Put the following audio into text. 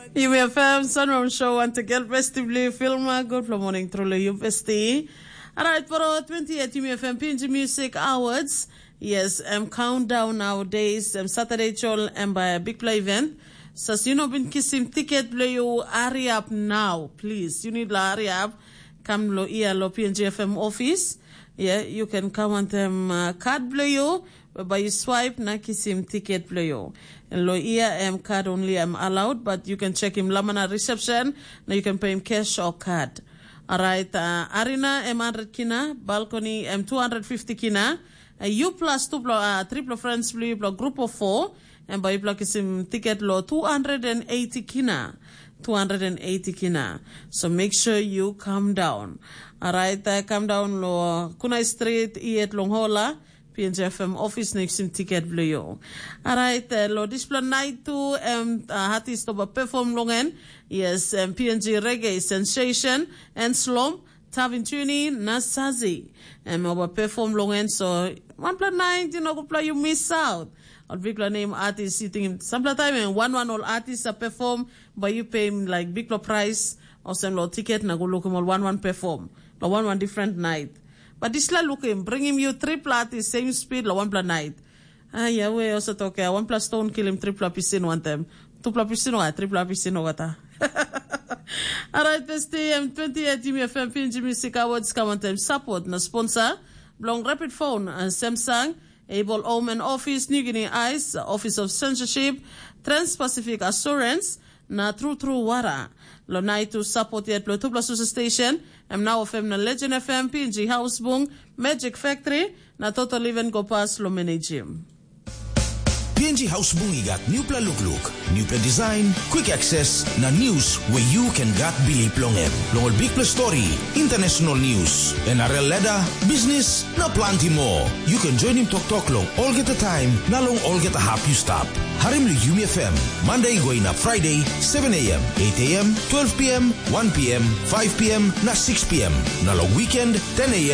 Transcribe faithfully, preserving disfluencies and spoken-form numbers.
U F M Sunroom Show and to get festively film good for morning through U F S. Alright, for our twenty-eighth U F M P N G Music Awards. Yes, um, countdown nowadays. Um, Saturday chol and by a big play event. So you know been kissing ticket play you hurry up now, please. You need to hurry up. Come lo iya lo P N G F M office. Yeah, you can come and um, uh, card play you. By you swipe na kisim ticket play you. And lo iya um, card only am um, allowed, but you can check him lamana reception. Now you can pay him cash or card. Alright, uh, arena M one hundred kina, balcony M two hundred fifty kina. Uh, you plus two plus uh, three plus friends play plus group of four. And by you plus kisim ticket lo two hundred eighty kina. two hundred eighty kina. So make sure you come down. Alright, uh, come down lo Kunai Street, Iet Longhola. P N G F M office next in ticket blue. Alright, uh, lo display night to um uh, hati stop perform longen. Yes, um, P N G reggae sensation and slum Tavin Tuni Nasazi. And um, perform longen so one plus nine, you know, go play you miss out. Or big name artist sitting some time and one one all artists are perform but you pay him like big price or some low ticket na go look him all one one perform. Or one one different night. But this la look him, bring him you three platis, same speed, la one plus night. Ah, yeah, we also talk, uh, one plus stone kill him, three plus piscine one time. Two plus piscine or three plus piscine or what? Alright, best um, twenty-eight U F M P N G Music Awards come on time support na sponsor. Blong Rapid Phone and Samsung, Able Home and Office, New Guinea Ice, Office of Censorship, Trans-Pacific Assurance, na True True Wara. Lo na to support yet lo two plus station. I'm now of M na Legend F M, P N G House Bung, Magic Factory, na Total Living go pass lo manage. P N G House Bung igat new pla look look, new pla design, quick access na news where you can got bilip longem. Longol big plus story, international news, N R L leda, business, na plenty more. You can join him talk talk long all get the time, na long all get a half you stop. Harim li U F M, Monday going up Friday, seven a m, eight a m, twelve p m, one p m, five p m, na six p m. Na long weekend, ten a m.